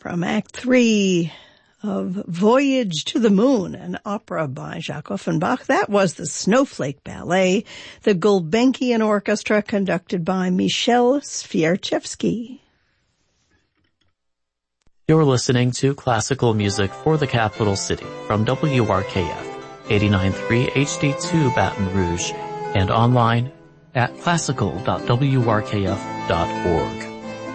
From Act 3 of Voyage to the Moon, an opera by Jacques Offenbach. That was the Snowflake Ballet, the Gulbenkian Orchestra conducted by Michel Sviarchevsky. You're listening to classical music for the capital city from WRKF 89.3 HD2 Baton Rouge and online at classical.wrkf.org.